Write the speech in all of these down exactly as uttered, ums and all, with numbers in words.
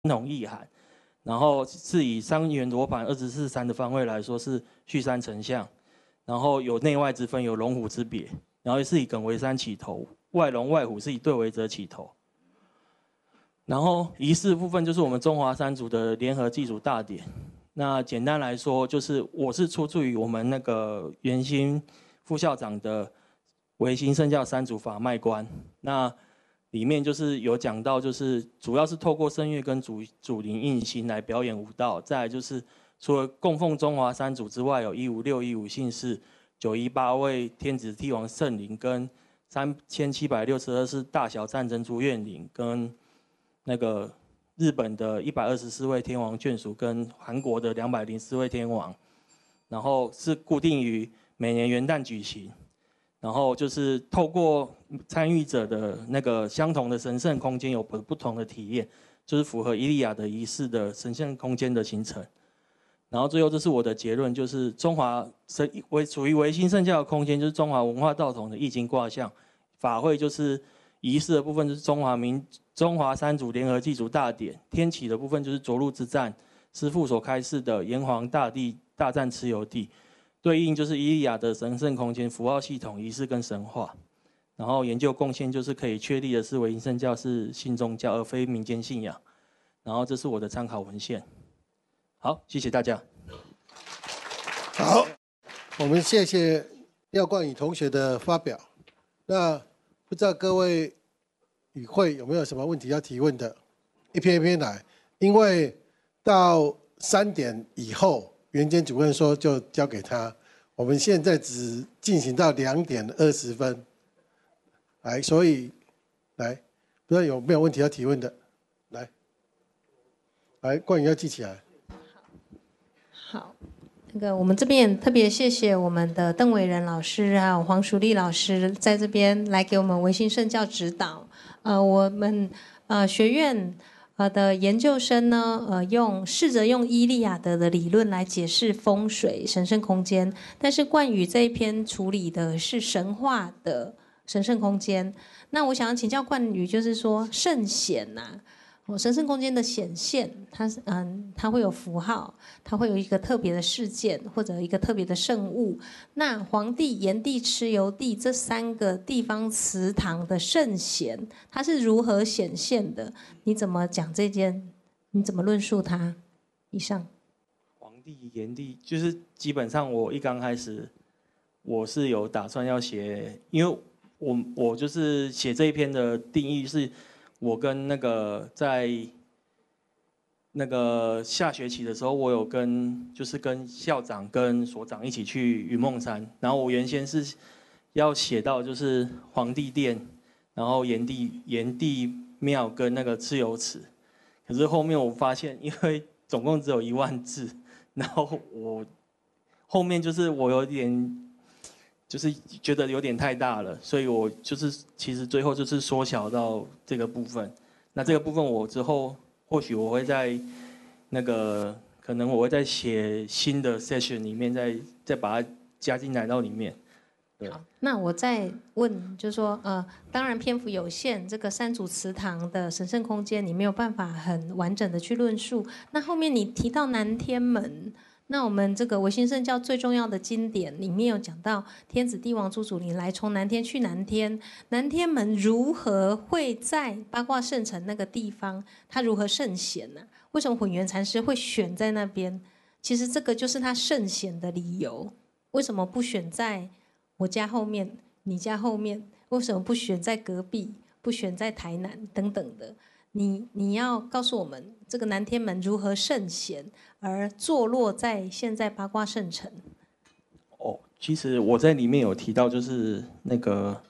同意涵，然后是以三元罗盘二十四三的方位来说是续三成像，然后有内外之分，有龙虎之别，然后是以艮为山起头，外龙外虎是以兑为泽起头。然后仪式部分就是我们中华三族的联合祭祖大典。那简单来说，就是我是出自于我们那个元兴副校长的维新圣教三祖法脉观。那里面就是有讲到，就是主要是透过声乐跟主主灵印星来表演舞蹈。再来就是除了供奉中华三祖之外，有一五六一五姓氏、九一八位天子帝王圣灵，跟三千七百六十二是大小战争诸怨灵，跟那个日本的一百二十四位天王眷属，跟韩国的两百零四位天王，然后是固定于每年元旦举行。然后就是透过参与者的那个相同的神圣空间有不同的体验，就是符合伊利亚的仪式的神圣空间的形成。然后最后这是我的结论，就是中华神为属于维新圣教的空间，就是中华文化道统的易经卦象。法会就是仪式的部分，就是中华民中华三族联合祭祖大典。天启的部分就是涿鹿之战，师父所开示的炎黄大地大战蚩尤地。对应就是伊利亚的神圣空间、符号系统、仪式跟神话，然后研究贡献就是可以确立的是维新圣教是信宗教而非民间信仰，然后这是我的参考文献。好，谢谢大家。 好，我们谢谢廖冠宇同学的发表。那不知道各位与会有没有什么问题要提问的？一篇一篇来，因为到三点以后。袁监主任说就交给他，我们现在只进行到两点二十分，来，所以来，不知道有没有问题要提问的，来，来，冠宇要记起来。 好，那个我们这边特别谢谢我们的邓伟仁老师还有黄淑丽老师在这边来给我们维新圣教指导。呃，我们呃学院。呃的研究生呢，呃，用试着用伊利亚德的理论来解释风水神圣空间，但是冠宇这一篇处理的是神话的神圣空间。那我想要请教冠宇，就是说圣显呐、啊，哦，神圣空间的显现，它是嗯，它会有符号，它会有一个特别的事件或者一个特别的圣物。那黄帝、炎帝、蚩尤地这三个地方祠堂的圣显，它是如何显现的？你怎么讲这件？你怎么论述它？以上。 黄帝、炎帝就是基本上我一刚开始我是有打算要写，因为我我就是写这一篇的定义是。我跟那个在那个下学期的时候，我有跟就是跟校长跟所长一起去云梦山，然后我原先是要写到就是皇帝殿，然后炎帝炎帝庙跟那个蚩尤祠，可是后面我发现，因为总共只有一万字，然后我后面就是我有点。就是觉得有点太大了，所以我就是其实最后就是缩小到这个部分。那这个部分我之后或许我会在那个可能我会在写新的 session 里面再再把它加进来到里面。对。 好，那我再问，就是说，呃，当然篇幅有限，这个三祖祠堂的神圣空间你没有办法很完整的去论述。那后面你提到南天门。那我们这个维新圣教最重要的经典里面有讲到天子帝王诸祖灵来从南天去南天，南天门如何会在八卦圣城那个地方，它如何圣显呢、啊？为什么混元禅师会选在那边？其实这个就是他圣显的理由。为什么不选在我家后面、你家后面？为什么不选在隔壁？不选在台南等等的？你你要告诉我们这个南天门如何圣显，而坐落在现在八卦圣城。 哦，其实我在里面有提到，就是那个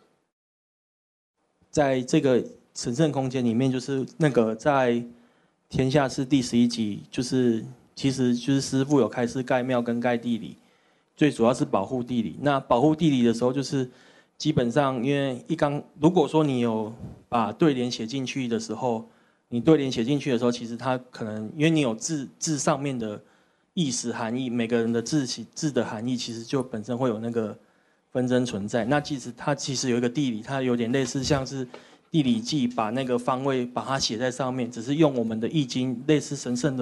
在这个神圣空间里面，就是那个在天下寺第十一集，就是其实就是师父有开示盖庙跟盖地理，最主要是保护地理。那保护地理的时候，就是基本上因为一刚如果说你有把对联写进去的时候，你对联写进去的时候，其实它可能因为你有字字上面的意思含义，每个人的字字的含义其实就本身会有那个纷争存在。那其实它其实有一个地理，它有点类似像是地理记把那个方位把它写在上面，只是用我们的易经类似神圣的。